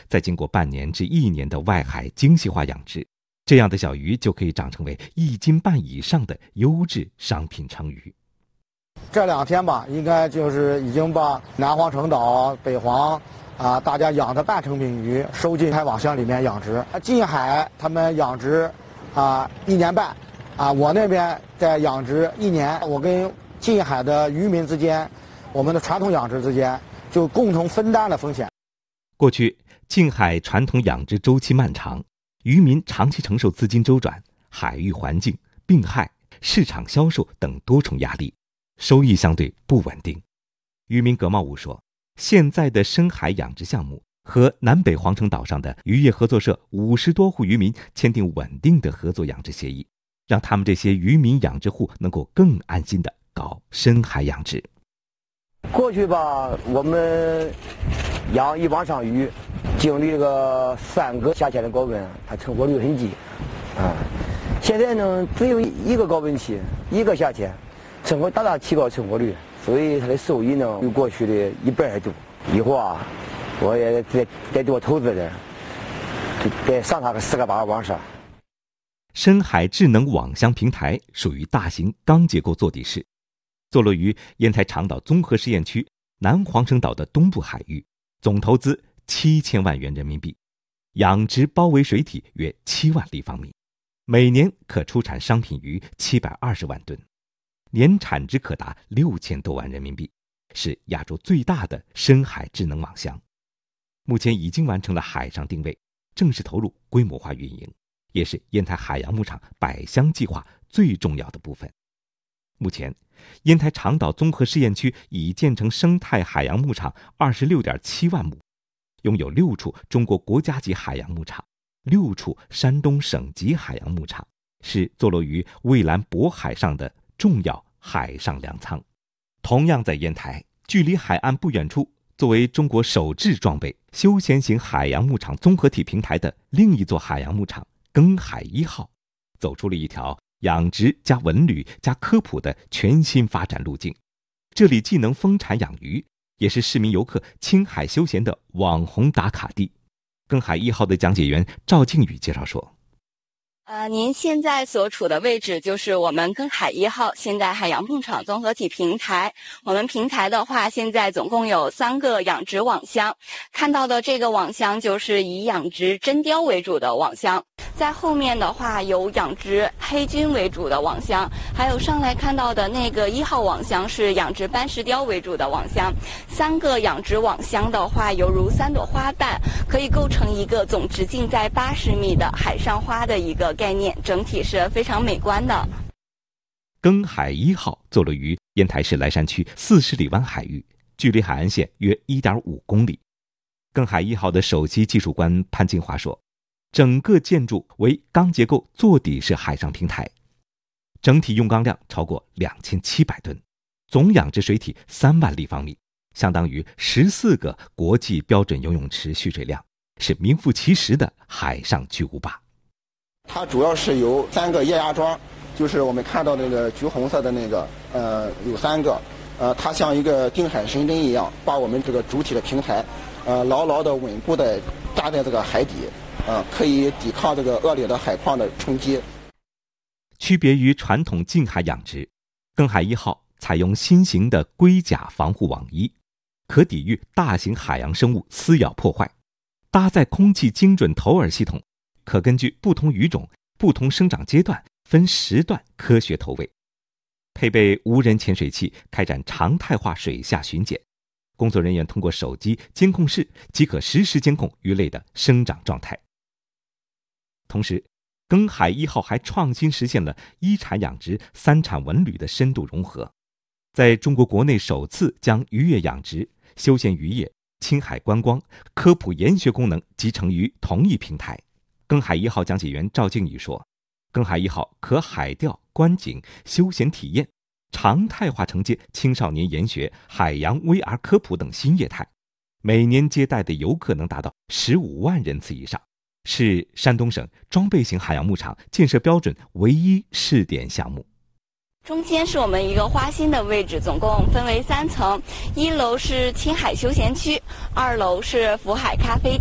再经过半年至1年的外海精细化养殖，这样的小鱼就可以长成为1斤半以上的优质商品成鱼。 这2天吧，应该就是已经把南黄橙岛、北黄大家养的半成品鱼收进海网箱里面养殖。近海他们养殖1年半，我那边在养殖1年。我跟近海的渔民之间，我们的传统养殖之间就共同分担了风险。 过去近海传统养殖周期漫长，渔民长期承受资金周转、海域环境、病害、市场销售等多重压力，收益相对不稳定。渔民葛茂武说，现在的深海养殖项目和南北黄橙岛上的渔业合作社50多户渔民签订稳定的合作养殖协议，让他们这些渔民养殖户能够更安心地搞深海养殖。 过去吧，我们养一网上鱼，经历这个3个下潜的高温，它成活率很低。现在呢，只有1个高温期，1个下潜，大大提高成活率，所以它的收益呢，比过去的1倍还多。以后我也得多投资点，得上它个4个8个网上。 深海智能网箱平台属于大型钢结构坐底式，坐落于烟台长岛综合试验区南黄橙岛的东部海域，总投资7000万元人民币，养殖包围水体约7万立方米，每年可出产商品鱼720万吨，年产值可达6000多万人民币，是亚洲最大的深海智能网箱。目前已经完成了海上定位，正式投入规模化运营，也是烟台海洋牧场百箱计划最重要的部分。目前，烟台长岛综合试验区已建成生态海洋牧场26.7万亩，拥有6处中国国家级海洋牧场，6处山东省级海洋牧场，是坐落于蔚蓝渤海上的重要海上粮仓。同样在烟台，距离海岸不远处，作为中国首制装备休闲型海洋牧场综合体平台的另一座海洋牧场庚海1号，走出了一条养殖加文旅加科普的全新发展路径。这里既能丰产养鱼，也是市民游客青海休闲的网红打卡地。庚海1号的讲解员赵靖宇介绍说， 您现在所处的位置就是我们庚海1号现代海洋牧场综合体平台。我们平台的话，现在总共有3个养殖网箱，看到的这个网箱就是以养殖真鲷为主的网箱，在后面的话有养殖黑鲟为主的网箱，还有上来看到的那个1号网箱是养殖斑石鲷为主的网箱。3个养殖网箱的话，犹如3朵花瓣，可以构成一个总直径在80米的海上花的一个概念，整体是非常美观的。 庚海1号坐落于烟台市莱山区40里湾海域，距离海岸线约 1.5 公里。庚海1号的首席技术官潘金华说，整个建筑为钢结构坐底式海上平台，整体用钢量超过2700吨，总养殖水体3万立方米，相当于14个国际标准游泳池蓄水量，是名副其实的海上巨无霸。 它主要是由3个液压桩，就是我们看到那个橘红色的那个，有3个，它像一个定海神针一样，把我们这个主体的平台，牢牢的稳固的扎在这个海底，可以抵抗这个恶劣的海况的冲击。 区别于传统近海养殖，庚海1号采用新型的龟甲防护网衣，可抵御大型海洋生物撕咬破坏，搭载空气精准投饵系统，可根据不同鱼种、不同生长阶段分时段科学投喂，配备无人潜水器开展常态化水下巡检，工作人员通过手机监控室即可实时监控鱼类的生长状态。同时，庚海1号还创新实现了1产养殖3产文旅的深度融合，在中国国内首次将渔业养殖、休闲渔业、青海观光、科普研学功能集成于同一平台。庚海1号讲解员赵靖宇说，庚海1号可海钓、观景、休闲体验，常态化承接青少年研学、海洋 VR 科普等新业态，每年接待的游客能达到15万人次以上，是山东省装备型海洋牧场建设标准唯一试点项目。 中间是我们一个花心的位置，总共分为3层，1楼是青海休闲区，2楼是福海咖啡